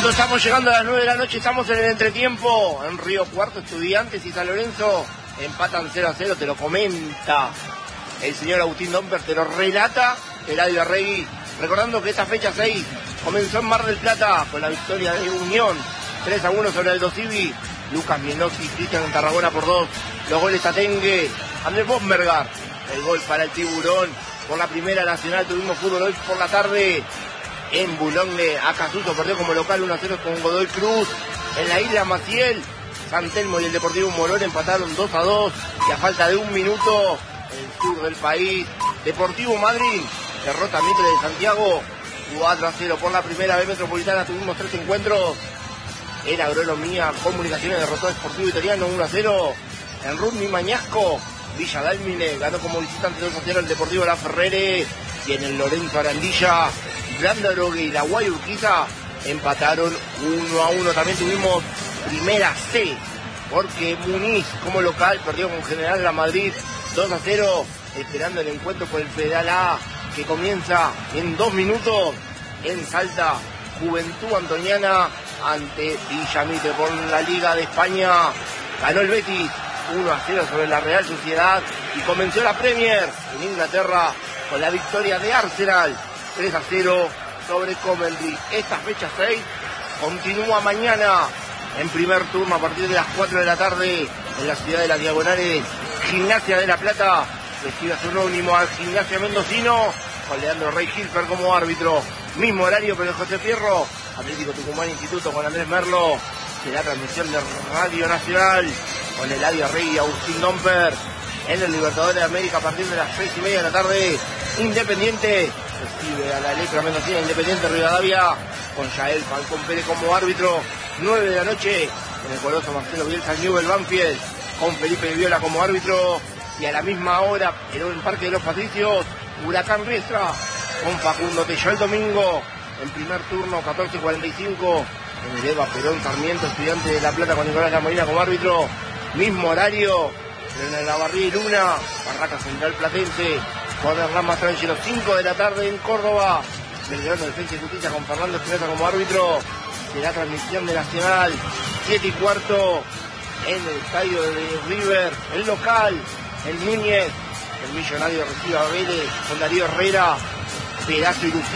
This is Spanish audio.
Cuando estamos llegando a las 9 de la noche, estamos en el entretiempo. En Río Cuarto, Estudiantes y San Lorenzo empatan 0-0, te lo comenta el señor Agustín Domper, te lo relata Eladio Arregui. Recordando que esta fecha 6 comenzó en Mar del Plata con la victoria de Unión 3-1 sobre Aldo Civi. Lucas Mienotti, Cristian Tarragona por 2. Los goles Tatengue, Andrés Bombergar. El gol para el Tiburón. Por la Primera Nacional tuvimos fútbol hoy por la tarde. En Boulogne, Acasuso perdió como local 1-0 con Godoy Cruz. En la isla Maciel, San Telmo y el Deportivo Morón empataron 2-2. Y a falta de un minuto, en el sur del país, Deportivo Madrid derrota a Mitre de Santiago 4-0. Por la Primera B Metropolitana tuvimos 3 encuentros. En Agronomía, Comunicaciones derrotó a Sportivo Italiano 1-0. En Rugby Mañasco, Villa Dálmine ganó como visitante 2-0 el Deportivo La Ferrere. Y en el Lorenzo Arandilla, Blandarogue y la Guay Urquiza empataron 1-1. También tuvimos Primera C, porque Muniz como local perdió con General La Madrid 2-0, esperando el encuentro por el Federal A, que comienza en 2 minutos. En Salta, Juventud Antoniana ante Villamitre. Por la Liga de España ganó el Betis 1-0 sobre la Real Sociedad y comenzó la Premier en Inglaterra con la victoria de Arsenal 3-0 sobre Coventry. Esta fecha 6 continúa mañana en primer turno a partir de las 4 de la tarde en la ciudad de Las Diagonales. Gimnasia de La Plata recibe a su anónimo al Gimnasia Mendocino con Leandro Rey Gilfer como árbitro. Mismo horario pero en José Fierro, Atlético Tucumán Instituto con Andrés Merlo. Será transmisión de Radio Nacional con Eladio Arregui y Agustín Domper. En el Libertadores de América a partir de las 6:30 de la tarde, Independiente recibe a la Electra Mendocina. Independiente Rivadavia con Yael Falcón Pérez como árbitro. 9 de la noche en el Coloso Marcelo Bielsa Newell Banfield con Felipe Viola como árbitro. Y a la misma hora en el Parque de los Patricios, Huracán Riestra con Facundo Tello. El domingo en primer turno 14:45 en el Eva Perón Sarmiento, Estudiante de La Plata con Nicolás Lamolina como árbitro. Mismo horario en la Barría y Luna, Barraca Central Platense con Hernán Mastrangelo. 5 de la tarde en Córdoba, Belgrano Defensa y Justicia con Fernando Espinosa como árbitro. Será transmisión de Nacional 7:15 en el estadio de River, el local, el Núñez. El Millonario recibe a Vélez con Darío Herrera. Pedazo y